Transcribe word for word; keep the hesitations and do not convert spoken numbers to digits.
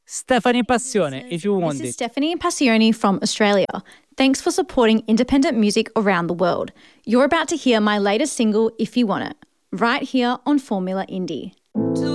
Stephanie Passione, if you want This is it. Stephanie Passione from Australia. Thanks for supporting independent music around the world. You're about to hear my latest single, If You Want It, right here on Formula Indie.